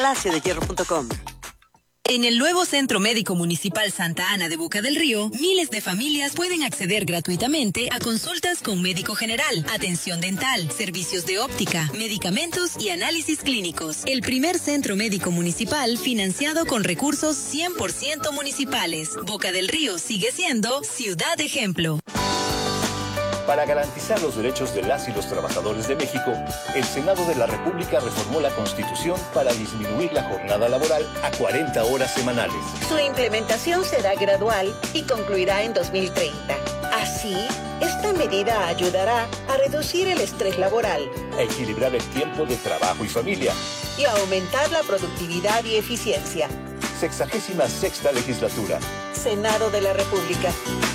Palaciodehierro.com. En el nuevo Centro Médico Municipal Santa Ana de Boca del Río, miles de familias pueden acceder gratuitamente a consultas con médico general, atención dental, servicios de óptica, medicamentos y análisis clínicos. El primer centro médico municipal financiado con recursos 100% municipales. Boca del Río sigue siendo ciudad ejemplo. Para garantizar los derechos de las y los trabajadores de México, el Senado de la República reformó la Constitución para disminuir la jornada laboral a 40 horas semanales. Su implementación será gradual y concluirá en 2030. Así, esta medida ayudará a reducir el estrés laboral, a equilibrar el tiempo de trabajo y familia y a aumentar la productividad y eficiencia. 66ª legislatura. Senado de la República.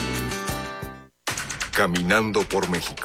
Caminando por México.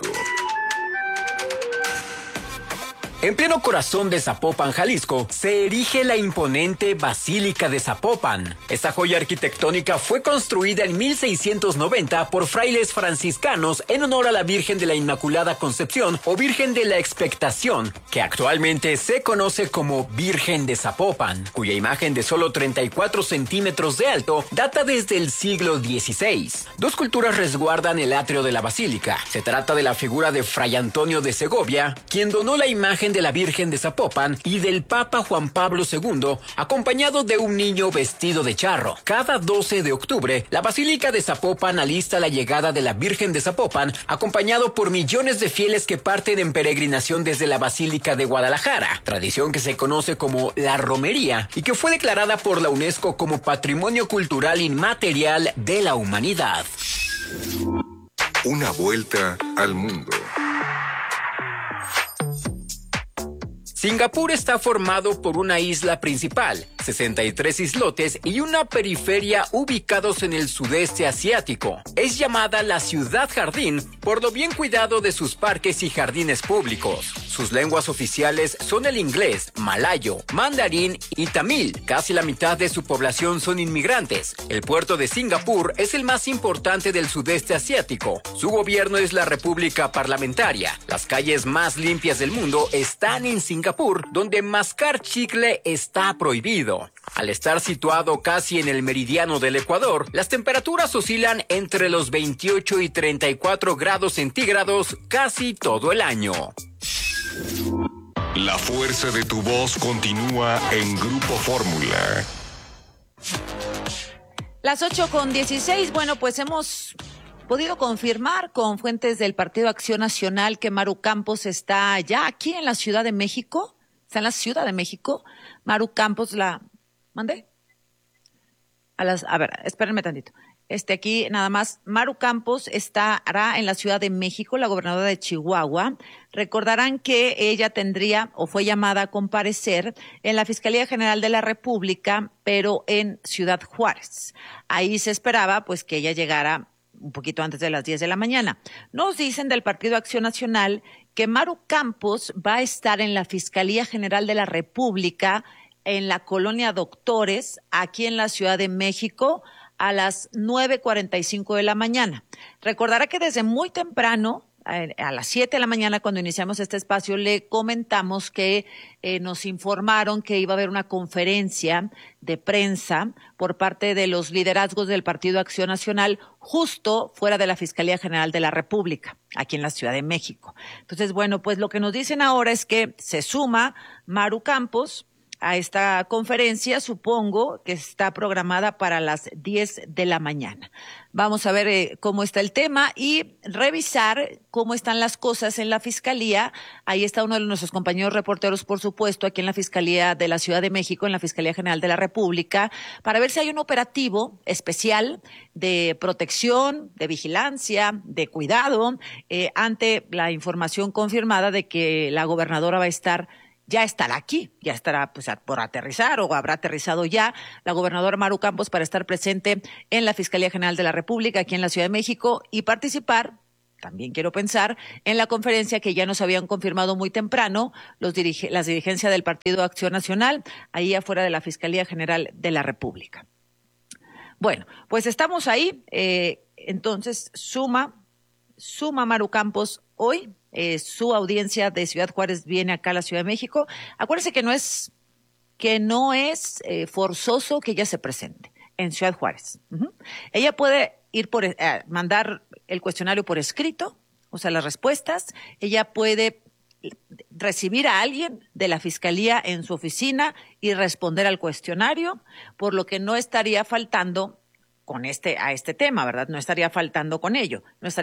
En pleno corazón de Zapopan, Jalisco, se erige la imponente Basílica de Zapopan. Esta joya arquitectónica fue construida en 1690 por frailes franciscanos en honor a la Virgen de la Inmaculada Concepción o Virgen de la Expectación, que actualmente se conoce como Virgen de Zapopan, cuya imagen de solo 34 centímetros de alto data desde el siglo XVI. Dos esculturas resguardan el atrio de la basílica. Se trata de la figura de Fray Antonio de Segovia, quien donó la imagen de la Virgen de Zapopan, y del Papa Juan Pablo II, acompañado de un niño vestido de charro. Cada 12 de octubre, la Basílica de Zapopan alista la llegada de la Virgen de Zapopan, acompañado por millones de fieles que parten en peregrinación desde la Basílica de Guadalajara, tradición que se conoce como la romería y que fue declarada por la UNESCO como Patrimonio Cultural Inmaterial de la Humanidad. Una vuelta al mundo. Singapur está formado por una isla principal, 63 islotes y una periferia ubicados en el sudeste asiático. Es llamada la ciudad jardín por lo bien cuidado de sus parques y jardines públicos. Sus lenguas oficiales son el inglés, malayo, mandarín y tamil. Casi la mitad de su población son inmigrantes. El puerto de Singapur es el más importante del sudeste asiático. Su gobierno es la República Parlamentaria. Las calles más limpias del mundo están en Singapur, donde mascar chicle está prohibido. Al estar situado casi en el meridiano del Ecuador, las temperaturas oscilan entre los 28 y 34 grados centígrados casi todo el año. La fuerza de tu voz continúa en Grupo Fórmula. Las 8:16, bueno, pues hemos podido confirmar con fuentes del Partido Acción Nacional que Maru Campos está ya aquí en la Ciudad de México. Está en la Ciudad de México. Maru Campos ¿Mandé? A ver, espérenme tantito. Aquí nada más, Maru Campos estará en la Ciudad de México, la gobernadora de Chihuahua. Recordarán que ella tendría o fue llamada a comparecer en la Fiscalía General de la República, pero en Ciudad Juárez. Ahí se esperaba pues que ella llegara un poquito antes de las 10 de la mañana. Nos dicen del Partido Acción Nacional que Maru Campos va a estar en la Fiscalía General de la República en la Colonia Doctores, aquí en la Ciudad de México, a las 9:45 de la mañana. Recordará que desde muy temprano, a las 7 de la mañana, cuando iniciamos este espacio, le comentamos que nos informaron que iba a haber una conferencia de prensa por parte de los liderazgos del Partido Acción Nacional justo fuera de la Fiscalía General de la República, aquí en la Ciudad de México. Entonces, bueno, pues lo que nos dicen ahora es que se suma Maru Campos a esta conferencia, supongo que está programada para las 10 de la mañana. Vamos a ver cómo está el tema y revisar cómo están las cosas en la Fiscalía. Ahí está uno de nuestros compañeros reporteros, por supuesto, aquí en la Fiscalía de la Ciudad de México, en la Fiscalía General de la República, para ver si hay un operativo especial de protección, de vigilancia, de cuidado, ante la información confirmada de que la gobernadora ya estará aquí, ya estará pues por aterrizar o habrá aterrizado ya la gobernadora Maru Campos para estar presente en la Fiscalía General de la República aquí en la Ciudad de México y participar, también quiero pensar, en la conferencia que ya nos habían confirmado muy temprano las dirigencias del Partido Acción Nacional, ahí afuera de la Fiscalía General de la República. Bueno, pues estamos ahí, entonces suma Maru Campos hoy. Su audiencia de Ciudad Juárez viene acá a la Ciudad de México. Acuérdense que no es que no es forzoso que ella se presente en Ciudad Juárez. Ella puede ir mandar el cuestionario por escrito, o sea, las respuestas. Ella puede recibir a alguien de la Fiscalía en su oficina y responder al cuestionario, por lo que no estaría faltando a este tema, ¿verdad? No estaría faltando con ello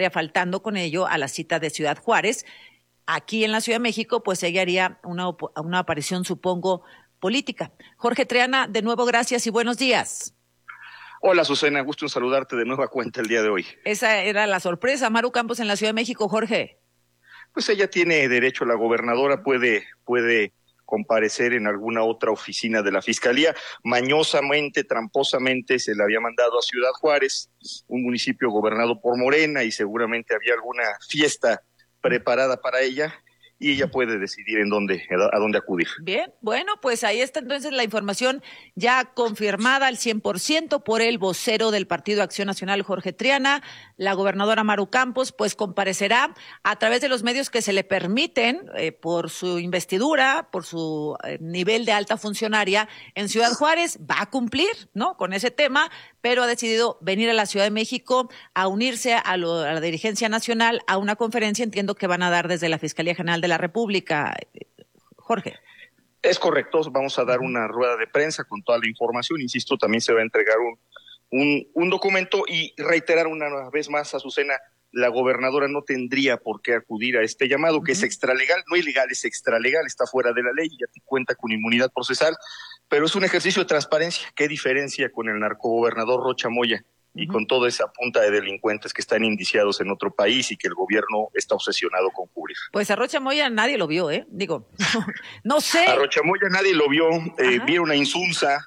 a la cita de Ciudad Juárez. Aquí en la Ciudad de México, pues ella haría una aparición, supongo, política. Jorge Triana, de nuevo, gracias y buenos días. Hola, Susana, gusto en saludarte de nueva cuenta el día de hoy. Esa era la sorpresa. Maru Campos en la Ciudad de México, Jorge. Pues ella tiene derecho, la gobernadora puede comparecer en alguna otra oficina de la Fiscalía. Mañosamente, tramposamente, se le había mandado a Ciudad Juárez, un municipio gobernado por Morena, y seguramente había alguna fiesta preparada para ella, y ella puede decidir a dónde acudir. Bien, bueno, pues ahí está entonces la información ya confirmada al 100% por el vocero del Partido Acción Nacional, Jorge Triana. La gobernadora Maru Campos pues comparecerá a través de los medios que se le permiten por su investidura, por su nivel de alta funcionaria en Ciudad Juárez. Va a cumplir, ¿no?, con ese tema, pero ha decidido venir a la Ciudad de México a unirse a la dirigencia nacional a una conferencia, entiendo que van a dar desde la Fiscalía General de la República. Jorge. Es correcto, vamos a dar una rueda de prensa con toda la información. Insisto, también se va a entregar un documento, y reiterar una vez más, Azucena, la gobernadora no tendría por qué acudir a este llamado, que es extralegal, no ilegal, es extralegal, está fuera de la ley, ya cuenta con inmunidad procesal, pero es un ejercicio de transparencia. ¿Qué diferencia con el narcogobernador Rocha Moya y con toda esa punta de delincuentes que están indiciados en otro país y que el gobierno está obsesionado con cubrir? Pues a Rocha Moya nadie lo vio, digo, no sé. A Rocha Moya nadie lo vio, vieron a Insunza,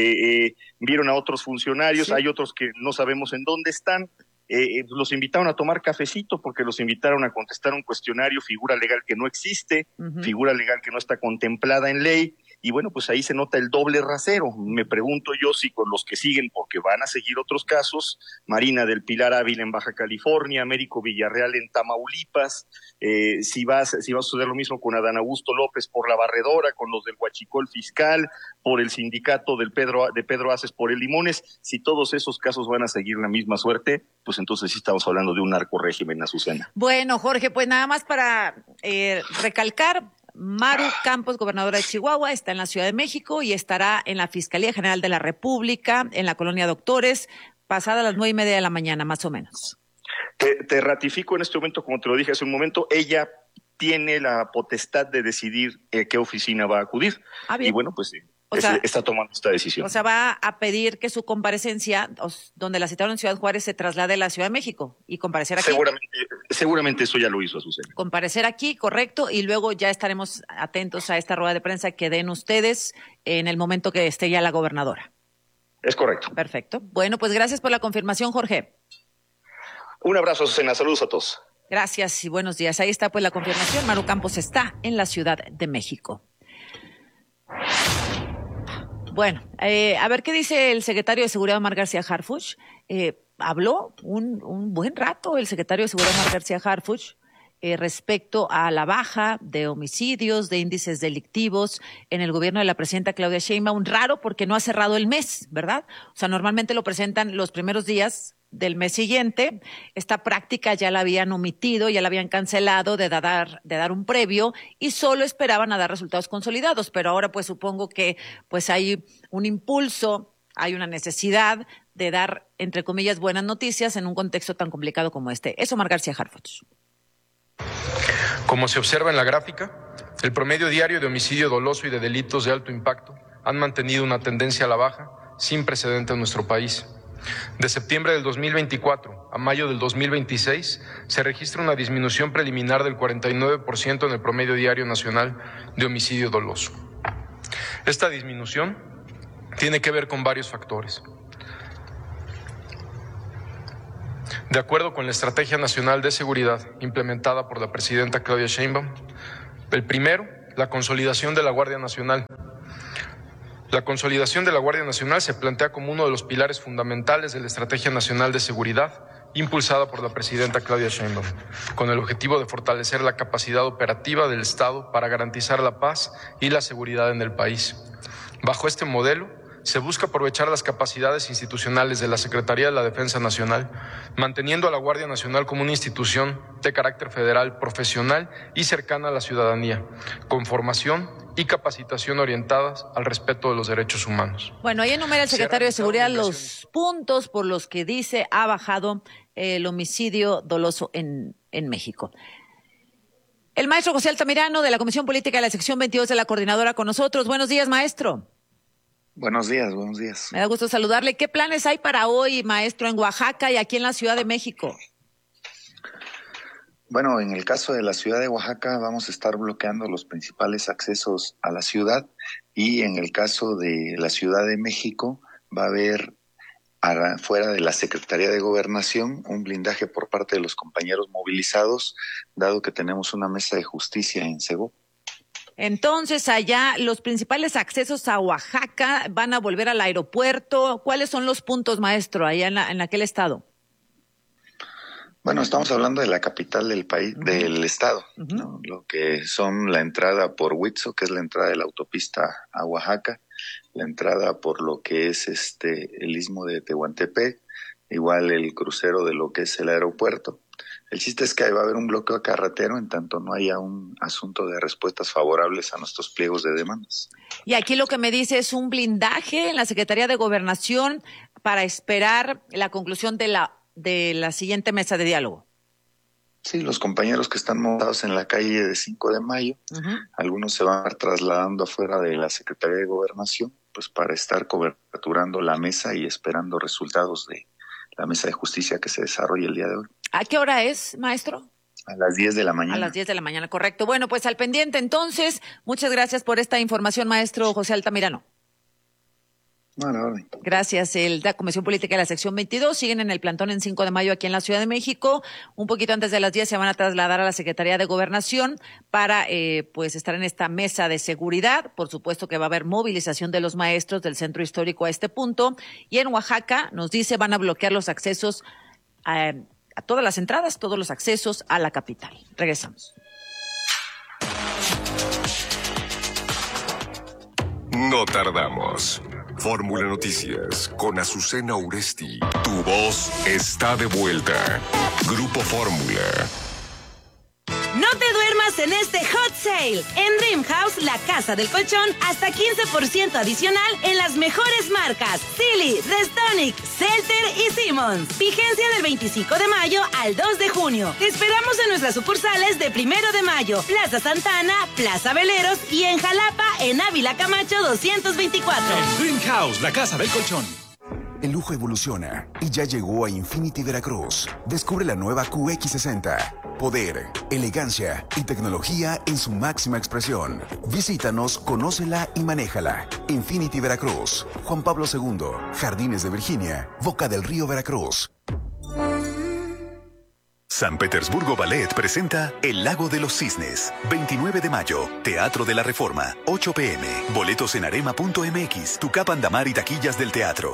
vieron a otros funcionarios, sí. Hay otros que no sabemos en dónde están. Los invitaron a tomar cafecito porque los invitaron a contestar un cuestionario, figura legal que no existe, figura legal que no está contemplada en ley, y bueno, pues ahí se nota el doble rasero. Me pregunto yo si con los que siguen, porque van a seguir otros casos, Marina del Pilar Ávila en Baja California, Américo Villarreal en Tamaulipas, si va a suceder lo mismo con Adán Augusto López por la barredora, con los del Huachicol Fiscal, por el sindicato de Pedro Aces por el Limones. Si todos esos casos van a seguir la misma suerte, pues entonces sí estamos hablando de un narcorrégimen, Azucena. Bueno, Jorge, pues nada más para recalcar, Maru Campos, gobernadora de Chihuahua, está en la Ciudad de México y estará en la Fiscalía General de la República, en la Colonia Doctores, pasada las 9:30 de la mañana, más o menos. Te ratifico en este momento, como te lo dije hace un momento, ella tiene la potestad de decidir qué oficina va a acudir. Bien. Y bueno, pues está tomando esta decisión. O sea, va a pedir que su comparecencia, donde la citaron en Ciudad Juárez, se traslade a la Ciudad de México y comparecer aquí. Seguramente eso ya lo hizo, Azucena. Comparecer aquí, correcto, y luego ya estaremos atentos a esta rueda de prensa que den ustedes en el momento que esté ya la gobernadora. Es correcto. Perfecto. Bueno, pues gracias por la confirmación, Jorge. Un abrazo, Azucena. Saludos a todos. Gracias y buenos días. Ahí está pues la confirmación. Maru Campos está en la Ciudad de México. Bueno, a ver qué dice el secretario de Seguridad, Omar García Harfuch. Habló un buen rato el secretario de Seguridad, Omar García Harfuch, respecto a la baja de homicidios, de índices delictivos en el gobierno de la presidenta Claudia Sheinbaum. Raro porque no ha cerrado el mes, ¿verdad? O sea, normalmente lo presentan los primeros días del mes siguiente. Esta práctica ya la habían omitido, ya la habían cancelado de dar un previo y solo esperaban a dar resultados consolidados. Pero ahora pues supongo que pues hay un impulso, hay una necesidad de dar, entre comillas, buenas noticias en un contexto tan complicado como este. Eso, Omar García Harfuch. Como se observa en la gráfica, el promedio diario de homicidio doloso y de delitos de alto impacto han mantenido una tendencia a la baja sin precedente en nuestro país. De septiembre del 2024 a mayo del 2026 se registra una disminución preliminar del 49% en el promedio diario nacional de homicidio doloso. Esta disminución tiene que ver con varios factores. De acuerdo con la Estrategia Nacional de Seguridad implementada por la presidenta Claudia Sheinbaum, el primero, la consolidación de la Guardia Nacional. La consolidación de la Guardia Nacional se plantea como uno de los pilares fundamentales de la Estrategia Nacional de Seguridad impulsada por la presidenta Claudia Sheinbaum, con el objetivo de fortalecer la capacidad operativa del Estado para garantizar la paz y la seguridad en el país. Bajo este modelo, se busca aprovechar las capacidades institucionales de la Secretaría de la Defensa Nacional, manteniendo a la Guardia Nacional como una institución de carácter federal, profesional y cercana a la ciudadanía, con formación y capacitación orientadas al respeto de los derechos humanos. Bueno, ahí enumera el secretario de Seguridad los puntos por los que dice ha bajado el homicidio doloso en México. El maestro José Altamirano, de la Comisión Política de la Sección 22 de la Coordinadora, con nosotros. Buenos días, maestro. Buenos días, buenos días. Me da gusto saludarle. ¿Qué planes hay para hoy, maestro, en Oaxaca y aquí en la Ciudad de México? Bueno, en el caso de la Ciudad de Oaxaca vamos a estar bloqueando los principales accesos a la ciudad, y en el caso de la Ciudad de México va a haber fuera de la Secretaría de Gobernación un blindaje por parte de los compañeros movilizados, dado que tenemos una mesa de justicia en Cegó. Entonces, allá los principales accesos a Oaxaca van a volver al aeropuerto. ¿Cuáles son los puntos, maestro, allá en aquel estado? Bueno, estamos hablando de la capital del país, del estado, ¿no? Lo que son la entrada por Huitzo, que es la entrada de la autopista a Oaxaca, la entrada por lo que es el istmo de Tehuantepec, igual el crucero de lo que es el aeropuerto. El chiste es que va a haber un bloqueo carretero en tanto no haya un asunto de respuestas favorables a nuestros pliegos de demandas. Y aquí lo que me dice es un blindaje en la Secretaría de Gobernación para esperar la conclusión de la siguiente mesa de diálogo. Sí, los compañeros que están montados en la calle de 5 de Mayo, algunos se van a ir trasladando afuera de la Secretaría de Gobernación, pues para estar coberturando la mesa y esperando resultados de la mesa de justicia que se desarrolla el día de hoy. ¿A qué hora es, maestro? A las 10 de la mañana. A las 10 de la mañana, correcto. Bueno, pues al pendiente entonces. Muchas gracias por esta información, maestro José Altamirano. Bueno, gracias. La Comisión Política de la Sección 22 siguen en el plantón en 5 de mayo aquí en la Ciudad de México. Un poquito antes de las 10 se van a trasladar a la Secretaría de Gobernación para pues estar en esta mesa de seguridad. Por supuesto que va a haber movilización de los maestros del centro histórico a este punto. Y en Oaxaca, nos dice, van a bloquear los accesos a todas las entradas, todos los accesos a la capital. Regresamos. No tardamos. Fórmula Noticias con Azucena Uresti. Tu voz está de vuelta. Grupo Fórmula. No te duermas en este hot sale. En Dream House, la casa del colchón, hasta 15% adicional en las mejores marcas: Silly, Restonic, Celter y Simmons. Vigencia del 25 de mayo al 2 de junio. Te esperamos en nuestras sucursales de 1 de mayo, Plaza Santana, Plaza Veleros y en Jalapa, en Ávila Camacho 224. Dream House, la casa del colchón. El lujo evoluciona y ya llegó a Infinity Veracruz. Descubre la nueva QX60. Poder, elegancia y tecnología en su máxima expresión. Visítanos, conócela y manéjala. Infinity Veracruz, Juan Pablo II, Jardines de Virginia, Boca del Río, Veracruz. San Petersburgo Ballet presenta El Lago de los Cisnes. 29 de mayo, Teatro de la Reforma, 8 p.m. Boletos en arema.mx, Tucapán Damar y taquillas del teatro.